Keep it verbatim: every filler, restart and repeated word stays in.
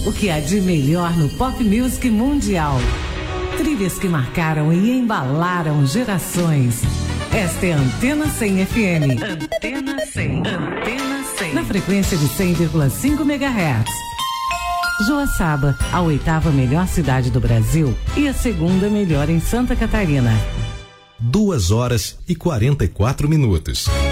O que há de melhor no pop music mundial. Trilhas que marcaram e embalaram gerações. Esta é a Antena cem F M. Antena cem. Antena cem. Na frequência de cem vírgula cinco megahertz. Joaçaba, a oitava melhor cidade do Brasil e a segunda melhor em Santa Catarina. Duas horas e quarenta e quatro minutos.